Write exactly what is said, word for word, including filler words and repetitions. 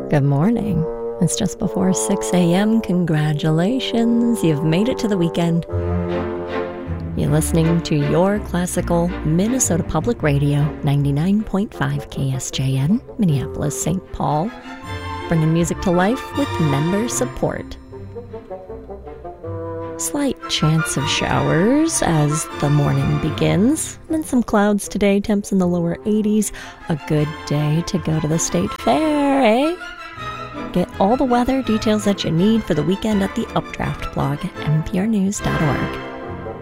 Good morning. It's just before six a.m. Congratulations, you've made it to the weekend. You're listening to your classical Minnesota Public Radio, ninety-nine point five K S J N, Minneapolis, Saint Paul, bringing music to life with member support. Slight chance of showers as the morning begins. Then some clouds today, temps in the lower eighties. A good day to go to the state fair, eh? Get all the weather details that you need for the weekend at the Updraft blog at n p r news dot org.